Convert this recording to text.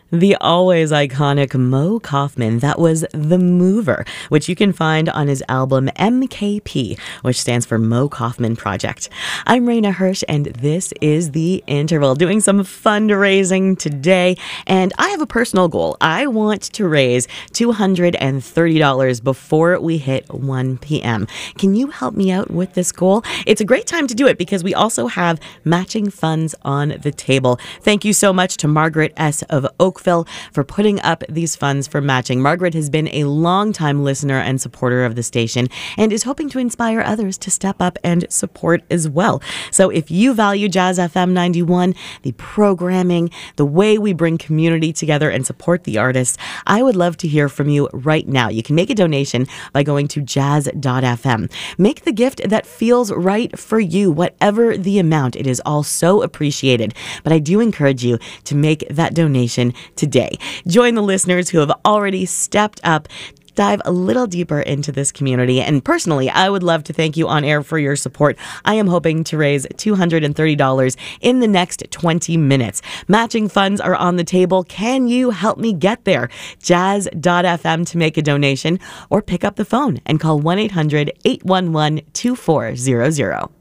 The always iconic Mo Kaufman. That was The Mover, which you can find on his album MKP, which stands for Mo Kaufman Project. I'm Raina Hirsch, and this is The Interval, doing some fundraising today. And I have a personal goal. I want to raise $230 before we hit 1 p.m. Can you help me out with this goal? It's a great time to do it because we also have matching funds on the table. Thank you so much to Margaret S. of Oakville for putting up these funds for matching. Margaret has been a longtime listener and supporter of the station and is hoping to inspire others to step up and support as well. So if you value Jazz FM 91, the programming, the way we bring community together and support the artists, I would love to hear from you right now. You can make a donation by going to jazz.fm. Make the gift that feels right for you, whatever the amount. It is all so appreciated. But I do encourage you to make that donation today. Join the listeners who have already stepped up. Dive a little deeper into this community. And personally, I would love to thank you on air for your support. I am hoping to raise $230 in the next 20 minutes. Matching funds are on the table. Can you help me get there? Jazz.fm to make a donation or pick up the phone and call 1-800-811-2400.